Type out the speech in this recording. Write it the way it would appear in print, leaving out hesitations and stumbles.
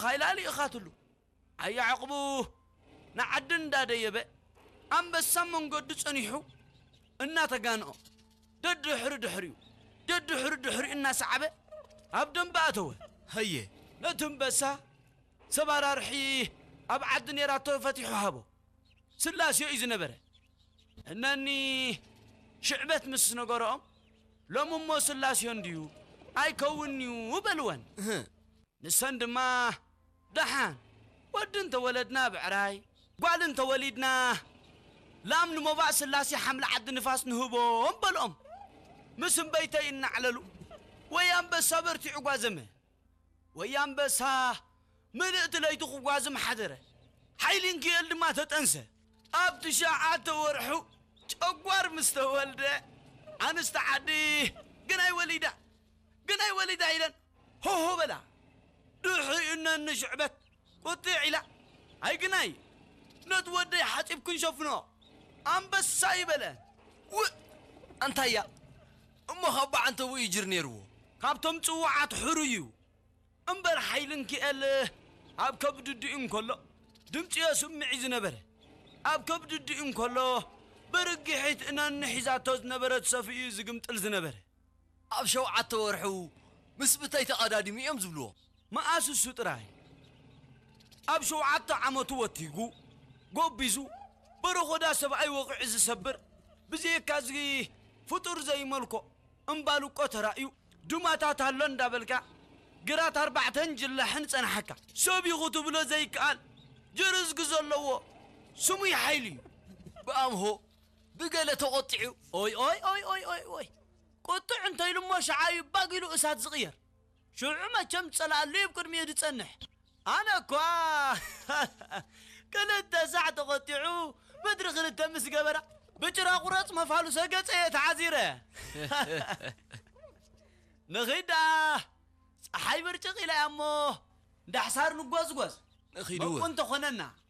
بخيلالي اخاتلو اي عقبو نعدن داديبه ام بسمن قد صنيحو انا تغانو ددحريو ددحري انا صعبه ابدن باتو هي نتنبسا سبارارحي ابعد نيراتو فتحو هابو سلاسي ايز نبره انني شعبت مس نغورم لمو سلاسي انديو اي كونيو بلون نسند ما دحان ودن تولدنا بعراي قال انت وليدنا لامن مبا سلاسي حمل عد نفاس نهبو بلهم مسم بيتي ان عللو ويام بصبرتي عقازمه ويام بسا ملئت ليتو قوازم حدره حيلين كيل ما تتنسى اب تشاعات ورحو تقوار مستولده انستعدي قناي وليده ايلن هو بلا دوحي ان نشعبت قطيع لا هاي قناي نتودي حسب كن شفنو ام بس سايبله انت يا اما خبع انت ويجر نيرو كابتم صوعات حريو امبر حيلن كيل اب كبد دين كله دمصي سمعي زنبره اب كبد دين كله برقحيت ان نحيزاتو زنبره صفي زقمطل زنبره اب شوعت ورحو مسبتي تقدادي ميم زبلو ما اسسو طراي اب شوعت عمتو وتيغو غوبيزو برخدا سبعي وقع زسبر بزي كازغي فطور زي ملكو امبالو قترايو دماتات هلون دابلكا قرات 4 جل حنصن حكا سوبي غتو بلو زي قال جرز غزلو سمي حيلي بامهو بقله تقطعو اوي قطع انت يلمو شعاي باقيلو اسات صغير شعمه كم تصلال لي بقدمي يتصنح انا كوا كلت ساعه تقطعو بدر خلت مس قبره بجرا قرص مفالو سقصه تعازيره نخيدا حي برچق الى امو دحسار نغوزغوز نخيدو كنت خننا